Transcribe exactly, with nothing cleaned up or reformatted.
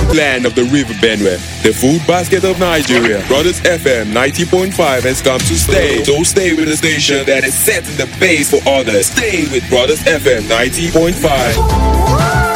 land of the River Benue, the food basket of Nigeria. Brothers F M ninety point five has come to stay. So stay with the station that is setting the pace for others. Stay with Brothers F M ninety point five.